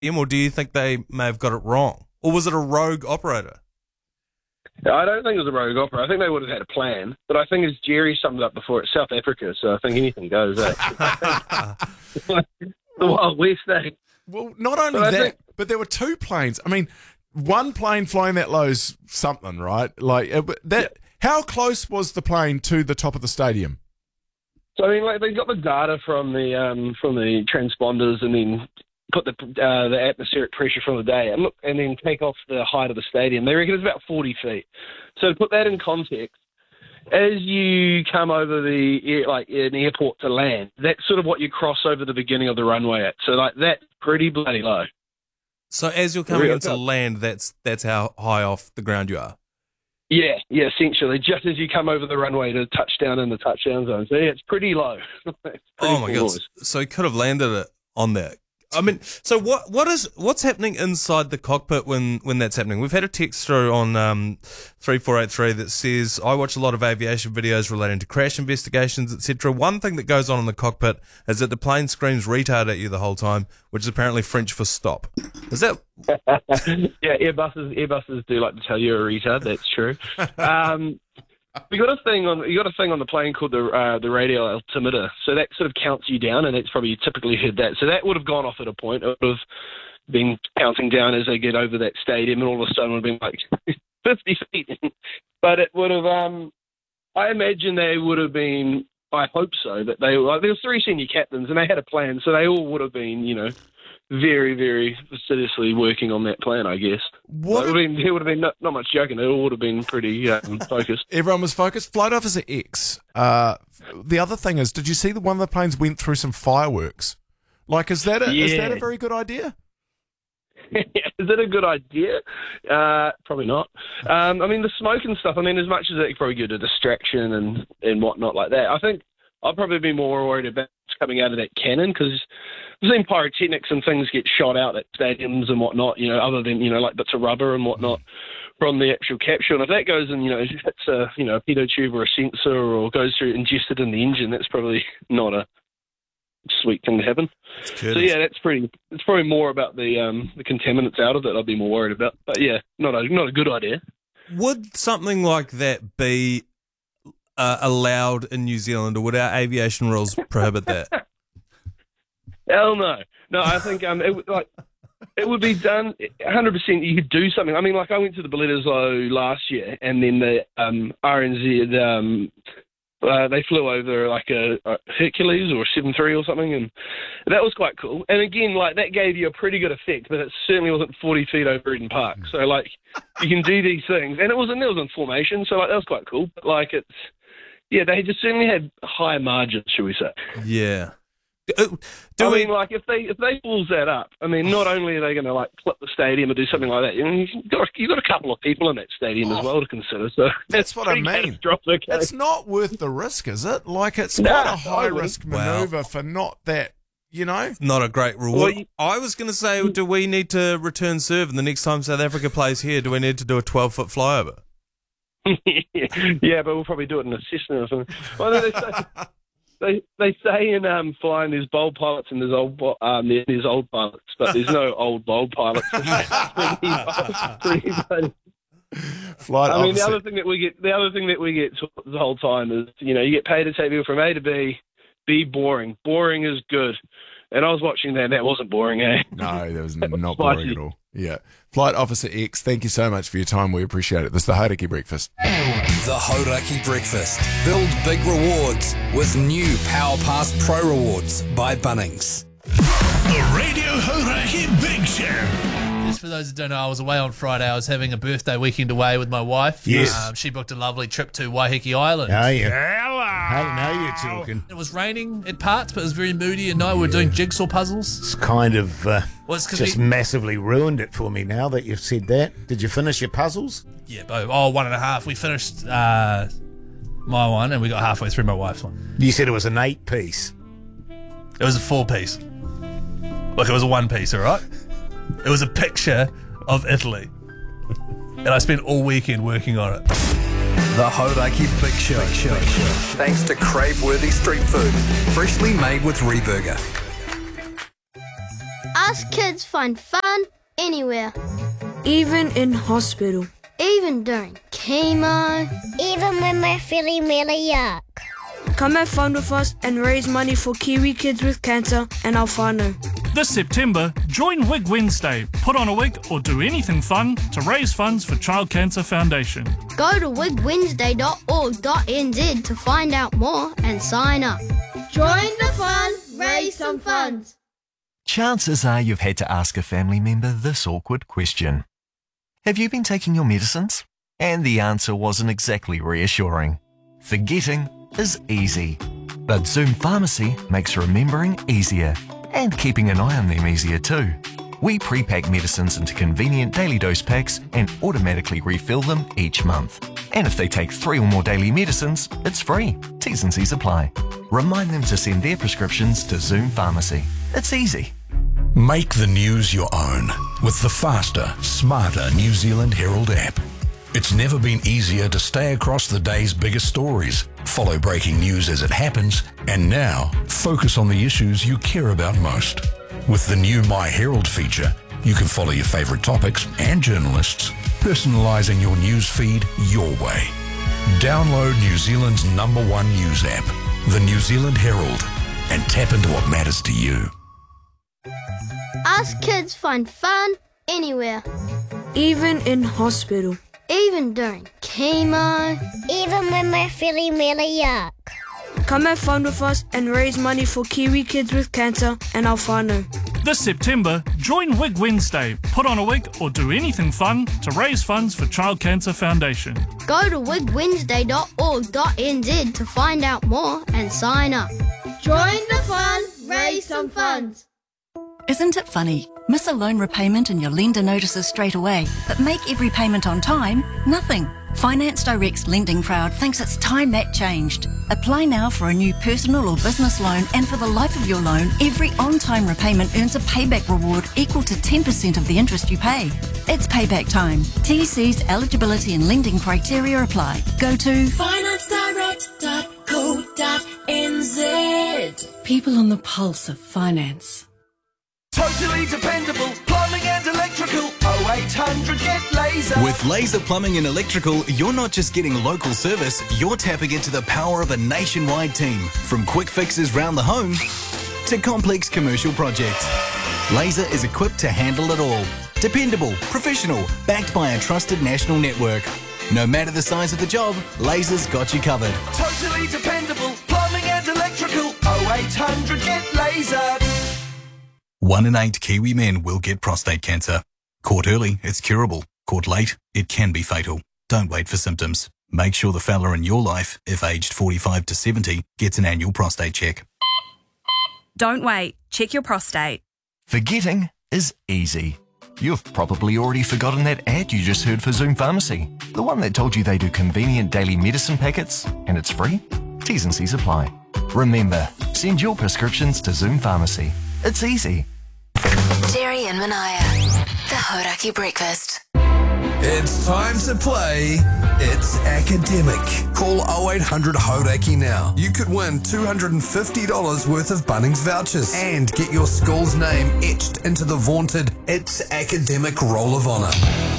or do you think they may have got it wrong? Or was it a rogue operator? I don't think it was a rogue operator. I think they would have had a plan. But I think, as Jerry summed up before, it's South Africa, so I think anything goes. The Wild West, eh? Well, not only that, but there were two planes. I mean, one plane flying that low is something, right? Like that. How close was the plane to the top of the stadium? So, I mean, like, they got the data from the transponders and then put the atmospheric pressure from the day and then take off the height of the stadium. They reckon it's about 40 feet. So to put that in context, as you come over an airport to land, that's sort of what you cross over the beginning of the runway at. So, like, that's pretty bloody low. So as you're coming into land, that's how high off the ground you are? Yeah, essentially, just as you come over the runway to touchdown in the touchdown zone. So, yeah, it's pretty low. Oh, my God. So he could have landed it on that. I mean, so what's happening inside the cockpit when that's happening? We've had a text through on 3483 that says, I watch a lot of aviation videos relating to crash investigations, etc. One thing that goes on in the cockpit is that the plane screams retard at you the whole time, which is apparently French for stop. Is that... Yeah, Airbuses do like to tell you a retard. That's true. You got a thing on the plane called the radial altimeter, so that sort of counts you down, and it's probably typically heard that. So that would have gone off at a point. It would have been counting down as they get over that stadium, and all of a sudden would have been like 50 feet. But it would have. I imagine they would have been. I hope so. But there was 3 senior captains, and they had a plan, so they all would have been, very, very seriously working on that plan, I guess. There would have been not much joking. It all would have been pretty focused. Everyone was focused. Flight Officer X. The other thing is, did you see that one of the planes went through some fireworks? Like, is that a very good idea? Is it a good idea? Probably not. I mean, the smoke and stuff, as much as it could probably give a distraction and whatnot like that, I think I'd probably be more worried about what's coming out of that cannon, because I've seen pyrotechnics and things get shot out at stadiums and whatnot, other than, like bits of rubber and whatnot from the actual capsule. And if that goes in, if it's a pitot tube or a sensor or goes through ingested in the engine, that's probably not a sweet thing to happen. So yeah, it's probably more about the contaminants out of it I'd be more worried about. But yeah, not a good idea. Would something like that be allowed in New Zealand, or would our aviation rules prohibit that? Hell no. No, I think it would be done 100%. You could do something. I went to the Bledisloe last year, and then the RNZ they flew over like a Hercules or a 73 or something, and that was quite cool. And again, that gave you a pretty good effect, but it certainly wasn't 40 feet over Eden Park. So you can do these things, and it was in formation, so that was quite cool. But they just certainly had higher margins, shall we say? Yeah. If they balls that up, not only are they going to clip the stadium or do something like that, you've got a couple of people in that stadium as well to consider. So that's what I mean. It's not worth the risk, is it? It's quite a high risk maneuver for not that. Not a great reward. I was going to say, do we need to return serve, and the next time South Africa plays here, do we need to do a 12-foot flyover? Yeah, but we'll probably do it in a Cessna or something. Well, they say in flying there's bold pilots and there's old pilots, but there's no old bold pilots. Flight opposite. The other thing that we get the whole time is you get paid to take people from A to B. Be boring. Boring is good. And I was watching that, and that wasn't boring, eh? No, that was not boring at all. Yeah. Flight Officer X, thank you so much for your time. We appreciate it. This is the Hauraki Breakfast. The Hauraki Breakfast. Build big rewards with new Power Pass Pro Rewards by Bunnings. The Radio Hauraki Big Show. Just for those who don't know, I was away on Friday. I was having a birthday weekend away with my wife. Yes. She booked a lovely trip to Waiheke Island. Oh, yeah. Hello. Now you're talking. It was raining at parts, but it was very moody at night. We were doing jigsaw puzzles. It's kind of it's just massively ruined it for me now that you've said that. Did you finish your puzzles? Yeah, one and a half. We finished my one, and we got halfway through my wife's one. You said it was an 8-piece. It was a 4-piece. Look, it was a 1-piece, all right? It was a picture of Italy. And I spent all weekend working on it. The Hauraki Big Show. Thanks to crave-worthy street food. Freshly made with Reburger. Us kids find fun anywhere. Even in hospital. Even during chemo. Even when we're feeling really yuck. Come have fun with us and raise money for Kiwi kids with cancer and our whānau. This September, join Wig Wednesday. Put on a wig or do anything fun to raise funds for Child Cancer Foundation. Go to wigwednesday.org.nz to find out more and sign up. Join the fun, raise some funds. Chances are you've had to ask a family member this awkward question. Have you been taking your medicines? And the answer wasn't exactly reassuring. Forgetting is easy, but Zoom Pharmacy makes remembering easier and keeping an eye on them easier too. We pre-pack medicines into convenient daily dose packs and automatically refill them each month. And if they take 3 or more daily medicines, it's free. T's and C's apply. Remind them to send their prescriptions to Zoom Pharmacy. It's easy. Make the news your own with the faster, smarter New Zealand Herald app. It's never been easier to stay across the day's biggest stories, follow breaking news as it happens, and now focus on the issues you care about most. With the new My Herald feature, you can follow your favourite topics and journalists, personalising your news feed your way. Download New Zealand's #1 news app, the New Zealand Herald, and tap into what matters to you. Us kids find fun anywhere. Even in hospital. Even during chemo. Even when we're feeling really yuck. Come have fun with us and raise money for Kiwi kids with cancer and our whānau. This September, join Wig Wednesday. Put on a wig or do anything fun to raise funds for Child Cancer Foundation. Go to wigwednesday.org.nz to find out more and sign up. Join the fun, raise some funds. Isn't it funny? Miss a loan repayment and your lender notices straight away, but make every payment on time? Nothing. Finance Direct's lending crowd thinks it's time that changed. Apply now for a new personal or business loan, and for the life of your loan, every on-time repayment earns a payback reward equal to 10% of the interest you pay. It's payback time. TC's eligibility and lending criteria apply. Go to financedirect.co.nz. People on the pulse of finance. Totally dependable plumbing and electrical. 0800 get Laser. With Laser Plumbing and Electrical, you're not just getting local service, you're tapping into the power of a nationwide team. From quick fixes round the home to complex commercial projects. Laser is equipped to handle it all. Dependable, professional, backed by a trusted national network. No matter the size of the job, Laser's got you covered. Totally dependable plumbing and electrical. 0800 get Laser. 1 in 8 Kiwi men will get prostate cancer. Caught early, it's curable. Caught late, it can be fatal. Don't wait for symptoms. Make sure the fella in your life, if aged 45 to 70, gets an annual prostate check. Don't wait. Check your prostate. Forgetting is easy. You've probably already forgotten that ad you just heard for Zoom Pharmacy. The one that told you they do convenient daily medicine packets, and it's free? T's and C's apply. Remember, send your prescriptions to Zoom Pharmacy. It's easy. Jerry and Manaya, the Hauraki Breakfast. It's time to play It's Academic. Call 0800 Hauraki now. You could win $250 worth of Bunnings vouchers and get your school's name etched into the vaunted It's Academic Roll of Honour.